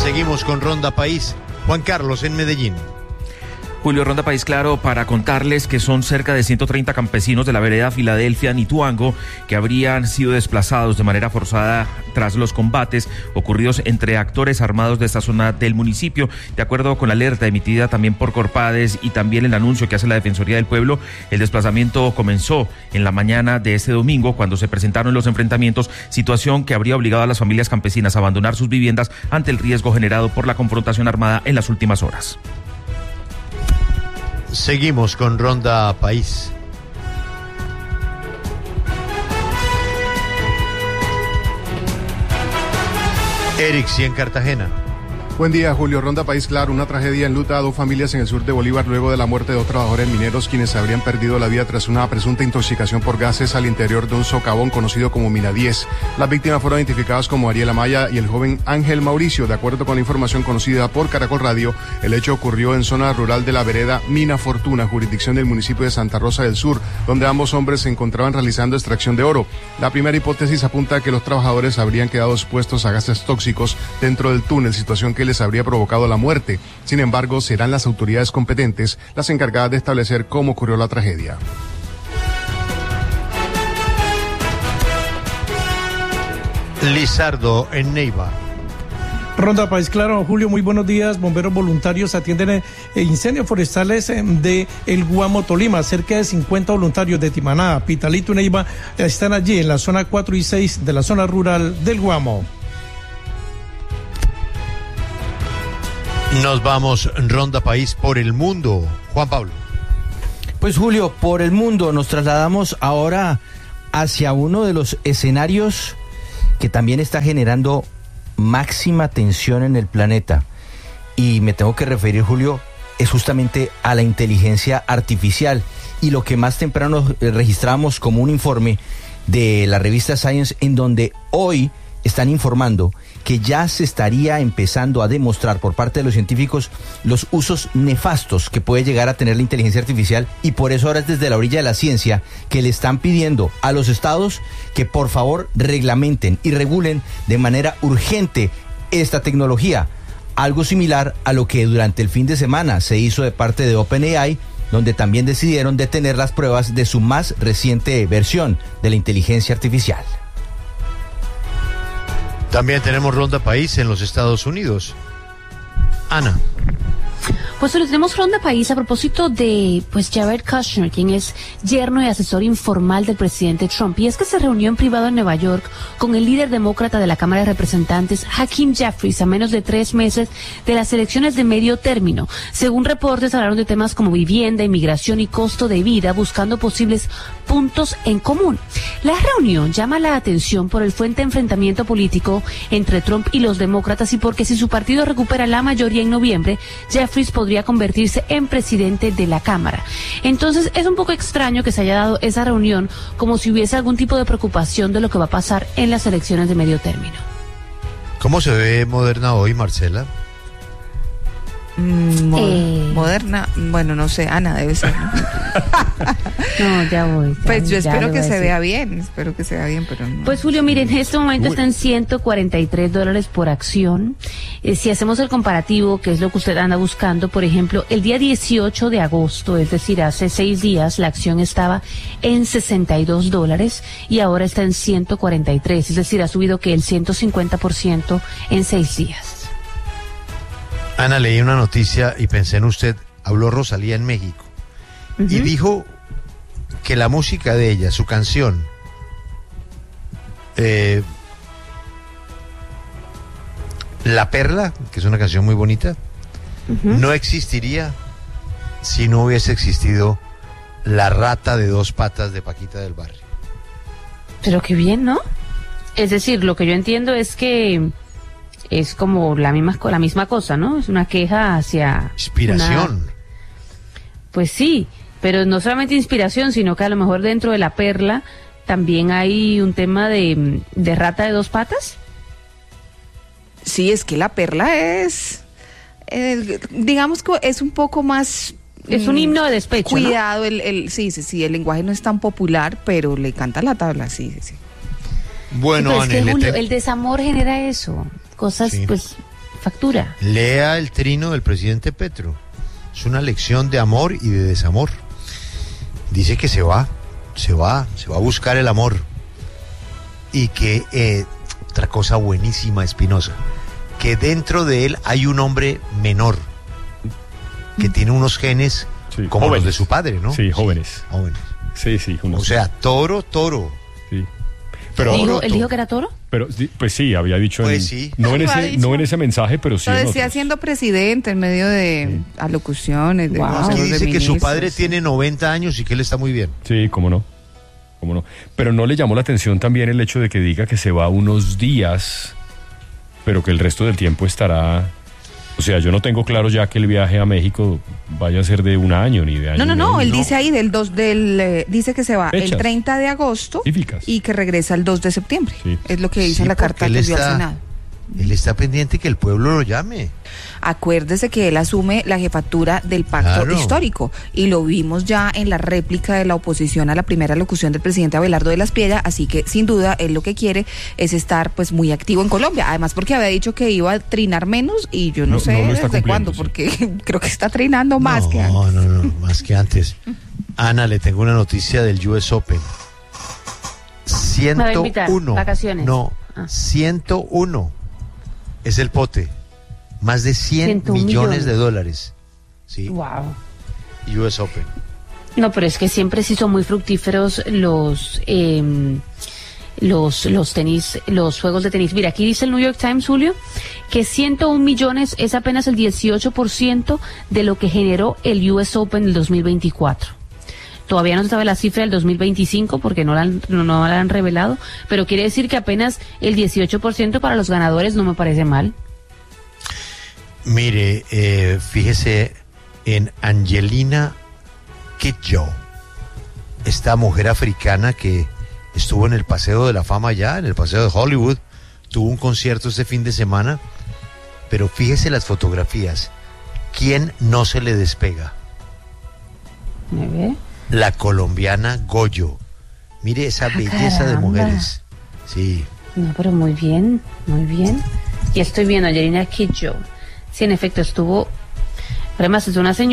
Seguimos con Ronda País. Juan Carlos en Medellín. Julio, Ronda País Claro para contarles que son cerca de 130 campesinos de la vereda Filadelfia, Nituango, que habrían sido desplazados de manera forzada tras los combates ocurridos entre actores armados de esta zona del municipio. De acuerdo con la alerta emitida también por Corpades y también el anuncio que hace la Defensoría del Pueblo, el desplazamiento comenzó en la mañana de este domingo cuando se presentaron los enfrentamientos, situación que habría obligado a las familias campesinas a abandonar sus viviendas ante el riesgo generado por la confrontación armada en las últimas horas. Seguimos con Ronda País. Eric, sí, en Cartagena. Buen día, Julio. Ronda País Claro. Una tragedia enluta a 2 familias en el sur de Bolívar luego de la muerte de 2 trabajadores mineros quienes habrían perdido la vida tras una presunta intoxicación por gases al interior de un socavón conocido como Mina 10. Las víctimas fueron identificadas como Ariel Amaya y el joven Ángel Mauricio. De acuerdo con la información conocida por Caracol Radio, el hecho ocurrió en zona rural de la vereda Mina Fortuna, jurisdicción del municipio de Santa Rosa del Sur, donde ambos hombres se encontraban realizando extracción de oro. La primera hipótesis apunta a que los trabajadores habrían quedado expuestos a gases tóxicos dentro del túnel, situación que les habría provocado la muerte. Sin embargo, serán las autoridades competentes las encargadas de establecer cómo ocurrió la tragedia. Lizardo en Neiva. Ronda País Claro, Julio, muy buenos días. Bomberos voluntarios atienden incendios forestales de El Guamo, Tolima. Cerca de 50 voluntarios de Timaná, Pitalito y Neiva están allí en la zona 4 y 6 de la zona rural del Guamo. Nos vamos, Ronda País, por el mundo. Juan Pablo. Pues Julio, por el mundo nos trasladamos ahora hacia uno de los escenarios que también está generando máxima tensión en el planeta. Y me tengo que referir, Julio, es justamente a la inteligencia artificial. Y lo que más temprano registramos como un informe de la revista Science, en donde hoy están informando que ya se estaría empezando a demostrar por parte de los científicos los usos nefastos que puede llegar a tener la inteligencia artificial, y por eso ahora es desde la orilla de la ciencia que le están pidiendo a los estados que por favor reglamenten y regulen de manera urgente esta tecnología. Algo similar a lo que durante el fin de semana se hizo de parte de OpenAI, donde también decidieron detener las pruebas de su más reciente versión de la inteligencia artificial. También tenemos Ronda País en los Estados Unidos. Ana. Pues hoy tenemos Ronda País a propósito de Jared Kushner, quien es yerno y asesor informal del presidente Trump. Y es que se reunió en privado en Nueva York con el líder demócrata de la Cámara de Representantes, Hakeem Jeffries, a menos de 3 meses de las elecciones de medio término. Según reportes, hablaron de temas como vivienda, inmigración y costo de vida, buscando posibles puntos en común. La reunión llama la atención por el fuerte enfrentamiento político entre Trump y los demócratas, y porque si su partido recupera la mayoría en noviembre, Jeffries podría convertirse en presidente de la Cámara. Entonces es un poco extraño que se haya dado esa reunión como si hubiese algún tipo de preocupación de lo que va a pasar en las elecciones de medio término. ¿Cómo se ve Moderna hoy, Marcela? Moderna, bueno, no sé, Ana debe ser. No, ya voy. Pues yo espero que se vea bien, pero no. Pues Julio, miren, en este momento está en $143 por acción. Si hacemos el comparativo, que es lo que usted anda buscando, por ejemplo, el día 18 de agosto, es decir, hace 6 días, la acción estaba en $62 y ahora está en 143, es decir, ha subido que el 150% en 6 días. Ana, leí una noticia y pensé en usted. Habló Rosalía en México y dijo que la música de ella, su canción, La Perla, que es una canción muy bonita, no existiría si no hubiese existido La Rata de 2 patas de Paquita del Barrio. Pero qué bien, ¿no? Es decir, lo que yo entiendo es que es como la misma cosa, ¿no? Es una queja hacia... Inspiración. Pues sí, pero no solamente inspiración, sino que a lo mejor dentro de La Perla también hay un tema de rata de 2 patas. Sí, es que La Perla es... digamos que es un poco más... Es un himno de despecho, cuidado, ¿no? Sí, el lenguaje no es tan popular, pero le canta la tabla, sí. Bueno, Julio, el desamor genera eso. Cosas, sí, pues, factura. Lea el trino del presidente Petro. Es una lección de amor y de desamor. Dice que se va a buscar el amor. Y que, otra cosa buenísima, Espinosa, que dentro de él hay un hombre menor, que tiene unos genes como jóvenes, los de su padre, ¿no? Sí, jóvenes. Sí. O sea, toro. Sí. Pero, ¿Él dijo que era toro? Pero, pues sí, había dicho. Pues sí. No en ese mensaje, pero sí. Lo decía siendo presidente en medio de alocuciones. Y dice que su padre tiene 90 años y que él está muy bien. Sí, cómo no. Pero no le llamó la atención también el hecho de que diga que se va unos días, pero que el resto del tiempo estará. O sea, yo no tengo claro ya que el viaje a México vaya a ser de un año ni de año. No, él dice ahí dice que se va el 30 de agosto y que regresa el 2 de septiembre. Sí. Es lo que dice la carta que envió al Senado. Él está pendiente que el pueblo lo llame. Acuérdese que él asume la jefatura del pacto histórico y lo vimos ya en la réplica de la oposición a la primera locución del presidente Abelardo de la Espriella, así que sin duda él lo que quiere es estar pues muy activo en Colombia, además porque había dicho que iba a trinar menos y yo no sé desde cuándo, porque creo que está trinando más que antes. No, más que antes. Ana, le tengo una noticia del US Open. 101. Vacaciones. 101 es el pote. Más de 100 millones de dólares. Sí. Wow. US Open. No, pero es que siempre sí son muy fructíferos los tenis, los juegos de tenis. Mira, aquí dice el New York Times, Julio, que 101 millones es apenas el 18% de lo que generó el US Open del 2024. Todavía no se sabe la cifra del 2025 porque no la han revelado, pero quiere decir que apenas el 18% para los ganadores no me parece mal. Mire, fíjese en Angelina Kidjo, esta mujer africana que estuvo en el Paseo de la Fama allá, en el Paseo de Hollywood, tuvo un concierto este fin de semana, pero fíjese las fotografías, ¿quién no se le despega? ¿Me ve? La colombiana Goyo. Mire esa belleza de mujeres. Sí. No, pero muy bien. Y estoy viendo a Angelina Kidjo. Sí, en efecto, estuvo. Además, es una señora.